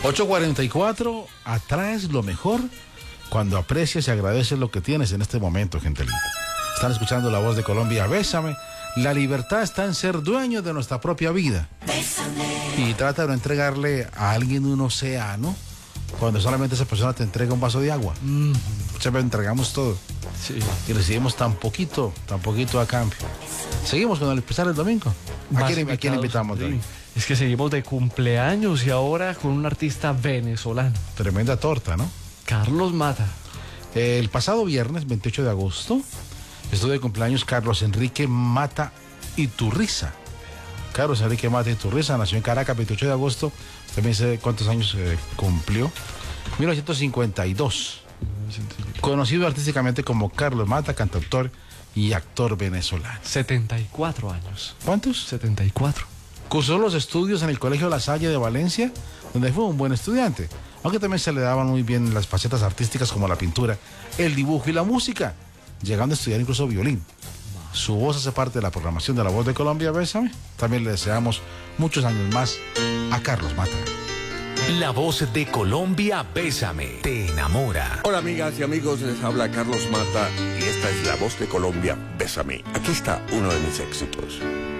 8:44, atraes lo mejor cuando aprecias y agradeces lo que tienes en este momento, gente linda. Están escuchando La Voz de Colombia, Bésame. La libertad está en ser dueño de nuestra propia vida. Bésame. Y trata de no entregarle a alguien un océano cuando solamente esa persona te entrega un vaso de agua. Siempre entregamos todo. Sí. Y recibimos tan poquito a cambio. Seguimos con el especial del domingo. ¿A quién invitamos? Sí. Es que seguimos de cumpleaños y ahora con un artista venezolano. Tremenda torta, ¿no? Carlos Mata. El pasado viernes, 28 de agosto, estuvo de cumpleaños Carlos Enrique Mata Iturriza. Carlos Enrique Mata Iturriza nació en Caracas, 28 de agosto. También sé cuántos años cumplió. 1952. Conocido artísticamente como Carlos Mata, cantautor y actor venezolano. 74 años. ¿Cuántos? 74. Cursó los estudios en el Colegio La Salle de Valencia, donde fue un buen estudiante, aunque también se le daban muy bien las facetas artísticas como la pintura, el dibujo y la música, llegando a estudiar incluso violín. Su voz hace parte de la programación de La Voz de Colombia, Bésame. También le deseamos muchos años más a Carlos Mata. La Voz de Colombia, Bésame, te enamora. Hola amigas y amigos, les habla Carlos Mata y esta es La Voz de Colombia, Bésame. Aquí está uno de mis éxitos.